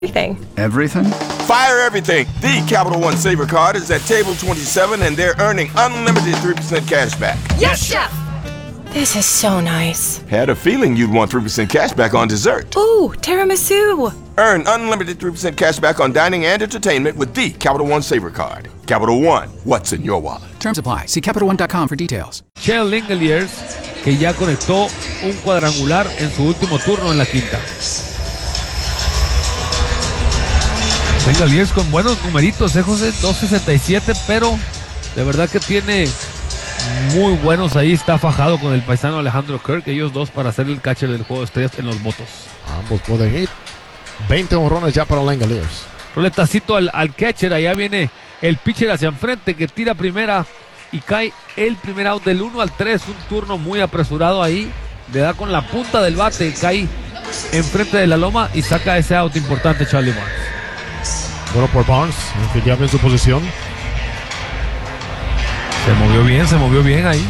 Everything. Everything? Fire everything. The Capital One Saver Card is at table 27 and they're earning unlimited 3% cash back. Yes, Chef! This is so nice. Had a feeling you'd want 3% cash back on dessert. Ooh, tiramisu! Earn unlimited 3% cash back on dining and entertainment with the Capital One Saver Card. Capital One, what's in your wallet? Terms apply. See CapitalOne.com for details. Shea Langeliers, que ya conectó un cuadrangular en su último turno en la quinta. Langeliers con buenos numeritos, José, 2.67, pero de verdad que tiene muy buenos ahí. Está fajado con el paisano Alejandro Kirk, ellos dos para ser el catcher del juego de estrellas en los votos. Ambos pueden ir. 20 honrones ya para Langeliers. Roletacito al catcher, allá viene el pitcher hacia enfrente que tira primera y cae el primer out del 1-3, un turno muy apresurado ahí, le da con la punta del bate, cae enfrente de la loma y saca ese out importante Charlie Barnes. Bueno por Barnes, enfileable en su posición. Se movió bien ahí.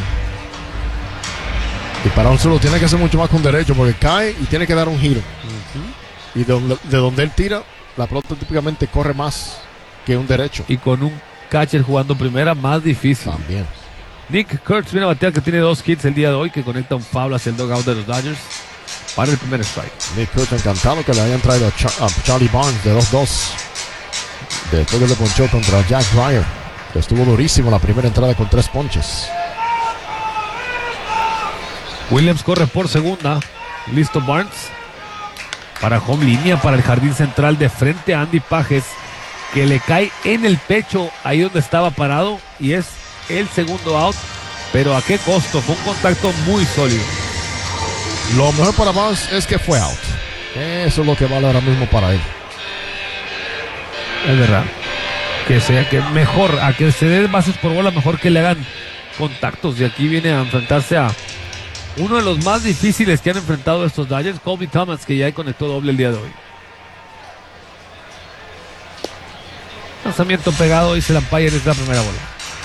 Y para un solo tiene que hacer mucho más con derecho porque cae y tiene que dar un giro. Y de donde él tira, la pelota típicamente corre más que un derecho. Y con un catcher jugando primera, más difícil. También. Nick Kurtz viene a batear, que tiene 2 hits el día de hoy, que conecta un foul hacia el dugout de los Dodgers para el primer strike. Nick Kurtz encantado que le hayan traído a Charlie Barnes de 2-2. Después de le ponchó contra Jack Dreyer, que estuvo durísimo la primera entrada con 3 ponches. Williams corre por segunda. Listo Barnes. Para home línea, para el jardín central de frente a Andy Pages, que le cae en el pecho ahí donde estaba parado y es el segundo out. Pero ¿a qué costo? Fue un contacto muy sólido. Lo mejor para Barnes es que fue out. Eso es lo que vale ahora mismo para él. Es verdad. Que sea que mejor, a que se den bases por bola, mejor que le hagan contactos. Y aquí viene a enfrentarse a uno de los más difíciles que han enfrentado estos Dodgers, Colby Thomas, que ya conectó doble el día de hoy. Lanzamiento pegado, dice el umpire, es la primera bola.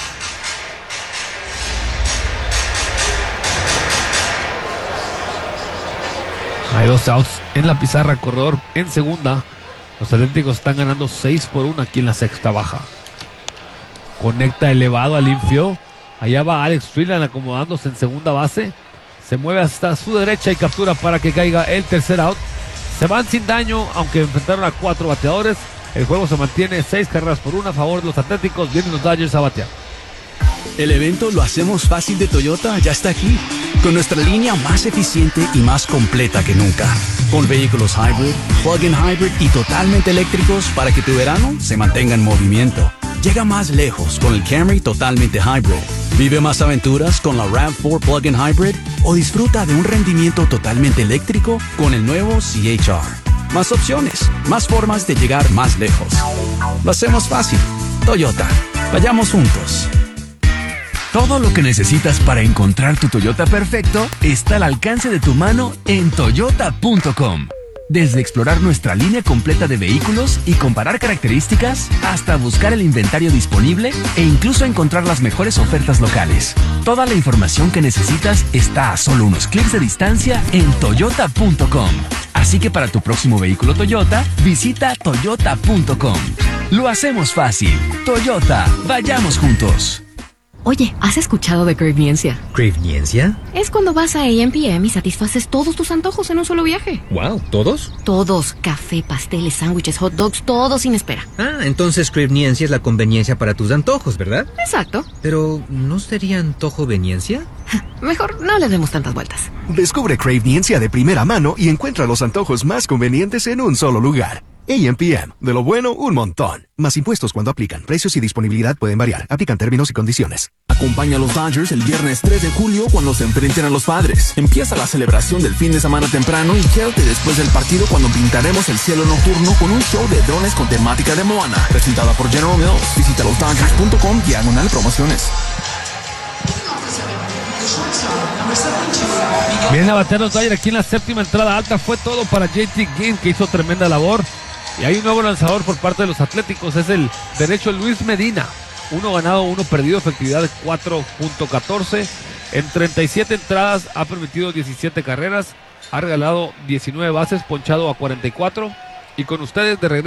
Hay 2 outs en la pizarra, corredor en segunda. Los Atléticos están ganando 6-1 aquí en la sexta baja. Conecta elevado al infield. Allá va Alex Freeland acomodándose en segunda base. Se mueve hasta su derecha y captura para que caiga el tercer out. Se van sin daño, aunque enfrentaron a 4 bateadores. El juego se mantiene 6-1 a favor de los Atléticos. Vienen los Dodgers a batear. El evento Lo Hacemos Fácil de Toyota ya está aquí, con nuestra línea más eficiente y más completa que nunca. Con vehículos hybrid, plug-in hybrid y totalmente eléctricos para que tu verano se mantenga en movimiento. Llega más lejos con el Camry totalmente hybrid. Vive más aventuras con la RAV4 plug-in hybrid o disfruta de un rendimiento totalmente eléctrico con el nuevo CHR. Más opciones, más formas de llegar más lejos. Lo hacemos fácil. Toyota. Vayamos juntos. Todo lo que necesitas para encontrar tu Toyota perfecto está al alcance de tu mano en Toyota.com. Desde explorar nuestra línea completa de vehículos y comparar características, hasta buscar el inventario disponible e incluso encontrar las mejores ofertas locales. Toda la información que necesitas está a solo unos clics de distancia en Toyota.com. Así que para tu próximo vehículo Toyota, visita Toyota.com. Lo hacemos fácil. Toyota, vayamos juntos. Oye, ¿has escuchado de Cravniencia? ¿Cravniencia? Es cuando vas a A&PM y satisfaces todos tus antojos en un solo viaje. Wow, ¿todos? Todos. Café, pasteles, sándwiches, hot dogs, todo sin espera. Ah, entonces Cravniencia es la conveniencia para tus antojos, ¿verdad? Exacto. Pero, ¿no sería antojoveniencia? Mejor no le demos tantas vueltas. Descubre Cravniencia de primera mano y encuentra los antojos más convenientes en un solo lugar. A&PM, de lo bueno, un montón. Más impuestos cuando aplican. Precios y disponibilidad pueden variar. Aplican términos y condiciones. Acompaña a los Dodgers el viernes 3 de julio cuando se enfrenten a los Padres. Empieza la celebración del fin de semana temprano y quédate después del partido cuando pintaremos el cielo nocturno con un show de drones con temática de Moana. Presentada por General Mills. Visita losdodgers.com/promociones. Vienen a batear los Dodgers aquí en la séptima entrada alta. Fue todo para JT Ginn, que hizo tremenda labor. Y hay un nuevo lanzador por parte de los Atléticos. Es el derecho Luis Medina. 1 ganado, 1 perdido. Efectividad de 4.14. En 37 entradas ha permitido 17 carreras. Ha regalado 19 bases, ponchado a 44. Y con ustedes de regreso.